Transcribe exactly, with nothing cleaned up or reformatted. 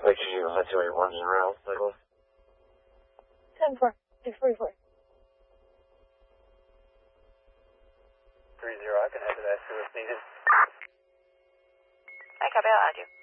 Make sure you head to a one zero, Douglas. ten four, six forty-four. three zero, I can head to that if needed. I copy, I'll add you.